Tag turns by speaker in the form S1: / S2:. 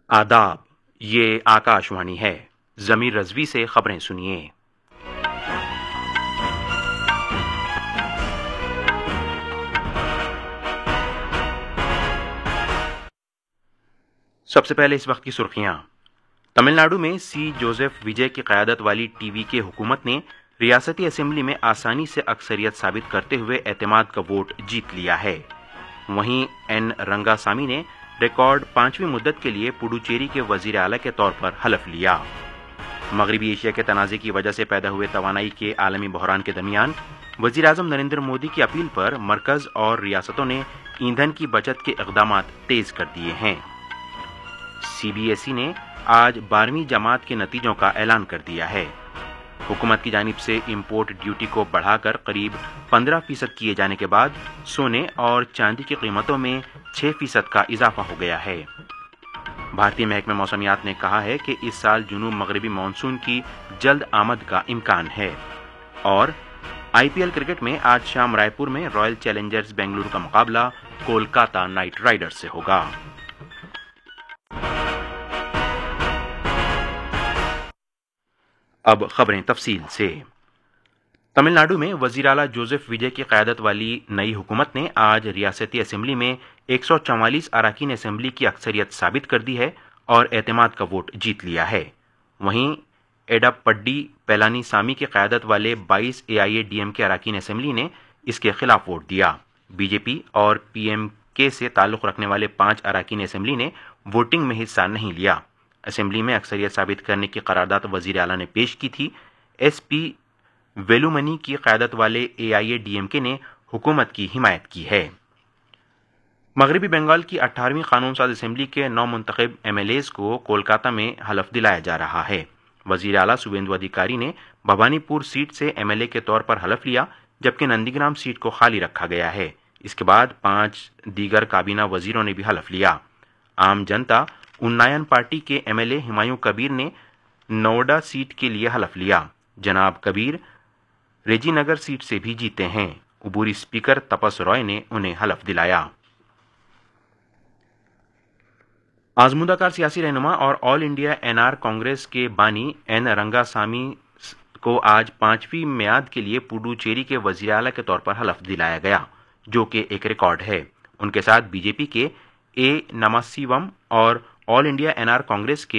S1: आदाब, ये आकाशवाणी है। ज़मीर रज़वी से खबरें सुनिए। सबसे पहले इस वक्त की सुर्खियां। तमिलनाडु में सी जोसेफ विजय की क़यादत वाली टीवीके हुकूमत ने रियासती असेंबली में आसानी से अक्सरियत साबित करते हुए एतमाद का वोट जीत लिया है। वहीं एन रंगासामी ने रिकॉर्ड 5वीं मुद्दत के लिए पुडुचेरी के वजीर आला के तौर पर हलफ लिया। मगरबी एशिया के तनाज़े की वजह से पैदा हुए तवानाई के आलमी बहरान के दरमियान वजीर आज़म नरेंद्र मोदी की अपील पर मरकज और रियासतों ने ईंधन की बचत के इक़दाम तेज कर दिए हैं। CBSE ने आज 12वीं जमात के नतीजों का ऐलान कर दिया है। हुकूमत की जानिब से इंपोर्ट ड्यूटी को बढ़ाकर करीब 15% किए जाने के बाद सोने और चांदी की कीमतों में 6% का इजाफा हो गया है। भारतीय महकमे मौसमियात ने कहा है कि इस साल जुनूब मगरबी मानसून की जल्द आमद का इम्कान है। और IPL क्रिकेट में आज शाम रायपुर में रॉयल चैलेंजर्स बेंगलुरु का मुकाबला कोलकाता नाइट राइडर्स से होगा। अब खबरें तफसील से। तमिलनाडु में वजीर आला जोसेफ विजय की क़यादत वाली नई हुकूमत ने आज रियासती असेंबली में 144 अराकीन असेंबली की अक्सरियत साबित कर दी है और एतमाद का वोट जीत लिया है। वहीं एडाप्पडी पेलानीसामी की क़यादत वाले 22 AIADMK अराकीन असेंबली ने इसके खिलाफ वोट दिया। बीजेपी और PMK से ताल्लुक़ रखने वाले 5 अराकीन असेंबली ने वोटिंग में हिस्सा नहीं लिया। असेंबली में अक्सरियत साबित करने की करारदाद वजीर आला ने पेश की थी। SP वेलुमनी की क़यादत वाले AIADMK ने हुकूमत की हिमायत की है। मगरबी बंगाल की 18वीं कानून साज असेंबली के 9 मुंतखब MLAs को कोलकाता में हलफ दिलाया जा रहा है। वजीर आला शुभेंदु अधिकारी ने भवानीपुर सीट से MLA के तौर पर हलफ लिया, जबकि नंदीग्राम सीट को खाली रखा गया है। इसके बाद 5 दीगर काबीना वजीरों ने भी हलफ लिया। आम जनता उन्नायन पार्टी के MLA हुमायूं कबीर ने नोएडा सीट के लिए हलफ लिया। जनाब कबीर रेजीनगर सीट से भी जीते हैं। उबूरी स्पीकर तपस रॉय ने उन्हें हलफ दिलाया। आजमुदाकार सियासी रहनुमा और ऑल इंडिया NR कांग्रेस के बानी एन रंगासामी को आज 5वीं मियाद के लिए पुडुचेरी के वजीर आला के तौर पर हलफ दिलाया गया, जो कि एक रिकॉर्ड है। उनके साथ बीजेपी के A नमसिवम और ऑल इंडिया NR कांग्रेस के